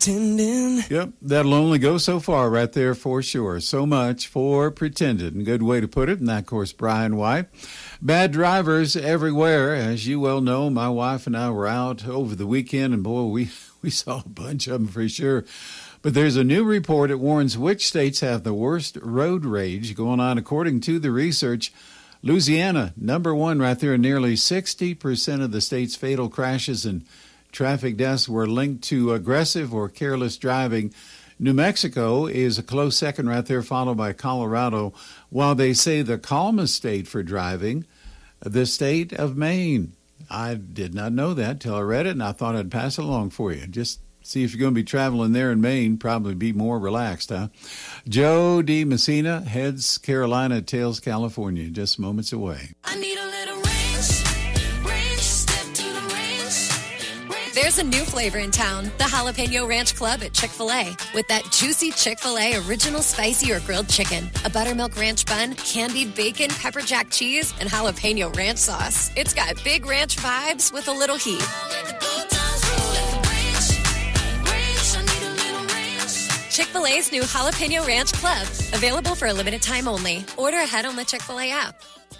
pretending. Yep, that'll only go so far right there for sure. So much for pretending. Good way to put it. And that, of course, Brian White. Bad drivers everywhere. As you well know, my wife and I were out over the weekend, and boy, we saw a bunch of them for sure. But there's a new report that warns which states have the worst road rage going on. According to the research, Louisiana, number one right there. Nearly 60% of the state's fatal crashes and traffic deaths were linked to aggressive or careless driving. New Mexico is a close second right there, followed by Colorado. While they say the calmest state for driving, the state of Maine. I did not know that till I read it, and I thought I'd pass it along for you. Just see if you're going to be traveling there in Maine, probably be more relaxed, huh? Joe D. Messina heads Carolina, tails California, just moments away. I need a little ranch, step to the ranch. There's a new flavor in town, the Jalapeno Ranch Club at Chick-fil-A. With that juicy Chick-fil-A original spicy or grilled chicken, a buttermilk ranch bun, candied bacon, pepper jack cheese, and jalapeno ranch sauce. It's got big ranch vibes with a little heat. Chick-fil-A's new Jalapeno Ranch Club. Available for a limited time only. Order ahead on the Chick-fil-A app.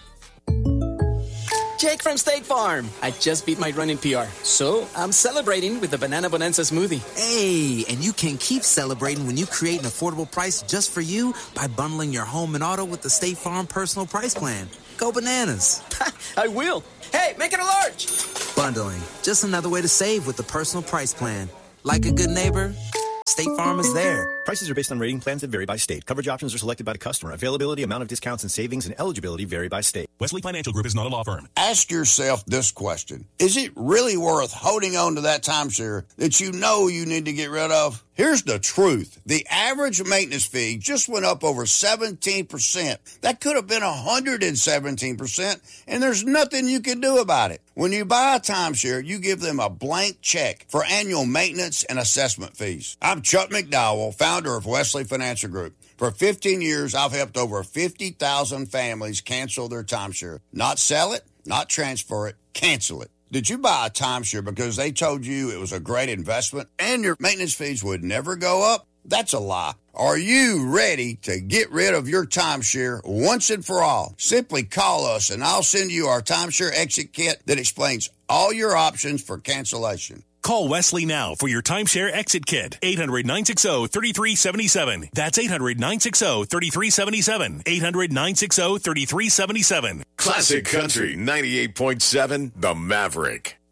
Jake from State Farm. I just beat my running PR, so I'm celebrating with the Banana Bonanza smoothie. Hey, and you can keep celebrating when you create an affordable price just for you by bundling your home and auto with the State Farm Personal Price Plan. Go bananas. I will. Hey, make it a large. Bundling. Just another way to save with the Personal Price Plan. Like a good neighbor, State Farm is there. Prices are based on rating plans that vary by state. Coverage options are selected by the customer. Availability, amount of discounts and savings, and eligibility vary by state. Wesley Financial Group is not a law firm. Ask yourself this question. Is it really worth holding on to that timeshare that you know you need to get rid of? Here's the truth. The average maintenance fee just went up over 17%. That could have been 117%, and there's nothing you can do about it. When you buy a timeshare, you give them a blank check for annual maintenance and assessment fees. I'm Chuck McDowell, founder of Wesley Financial Group. For 15 years, I've helped over 50,000 families cancel their timeshare. Not sell it, not transfer it, cancel it. Did you buy a timeshare because they told you it was a great investment and your maintenance fees would never go up? That's a lie. Are you ready to get rid of your timeshare once and for all? Simply call us and I'll send you our timeshare exit kit that explains all your options for cancellation. Call Wesley now for your timeshare exit kit. 800-960-3377. That's 800-960-3377. 800-960-3377. Classic Country 98.7, The Maverick.